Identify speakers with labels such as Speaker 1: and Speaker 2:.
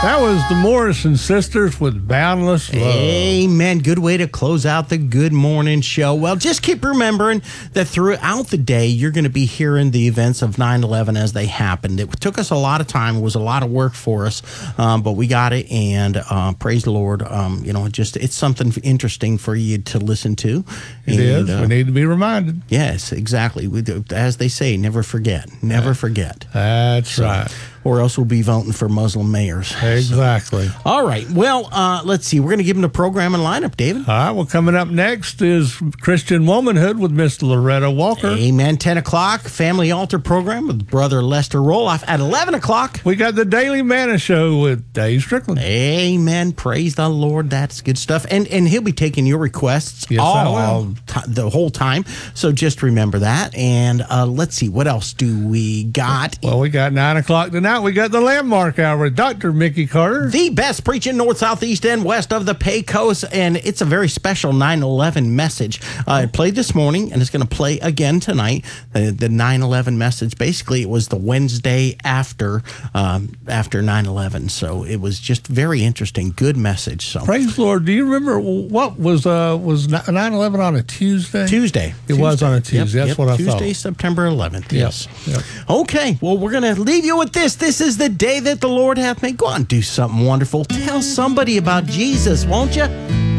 Speaker 1: That was the Morrison Sisters with Boundless Love.
Speaker 2: Amen. Good way to close out the Good Morning Show. Well, just keep remembering that throughout the day, you're going to be hearing the events of 9/11 as they happened. It took us a lot of time. It was a lot of work for us, but we got it, and praise the Lord. It's something interesting for you to listen to.
Speaker 1: It is. We need to be reminded.
Speaker 2: Yes, exactly. As they say, never forget. Never forget.
Speaker 1: That's right.
Speaker 2: Or else we'll be voting for Muslim mayors.
Speaker 1: Exactly.
Speaker 2: So. All right. Well, let's see. We're going to give them the program and lineup, David.
Speaker 1: All right. Well, coming up next is Christian Womanhood with Miss Loretta Walker.
Speaker 2: Amen. 10 o'clock, Family Altar program with Brother Lester Roloff. At 11 o'clock,
Speaker 1: we got the Daily Manna Show with Dave Strickland.
Speaker 2: Amen. Praise the Lord. That's good stuff. And he'll be taking your requests the whole time. So just remember that. And let's see. What else do we got?
Speaker 1: Well, we got 9 o'clock tonight. We got the Landmark Hour with Dr. Mickey Carter.
Speaker 2: The best preaching north, south, east, and west of the Pecos. And it's a very special 9/11 message. It played this morning, and it's going to play again tonight. The 9/11 message. Basically, it was the Wednesday after 9/11. So it was just very interesting. Good message. So
Speaker 1: praise the Lord. Do you remember what was 9/11 on a Tuesday?
Speaker 2: Tuesday.
Speaker 1: It was on a Tuesday. That's what I thought.
Speaker 2: Tuesday, September 11th. Yes.
Speaker 1: Yep.
Speaker 2: Okay. Well, we're going to leave you with this. This is the day that the Lord hath made. Go on, do something wonderful. Tell somebody about Jesus, won't you?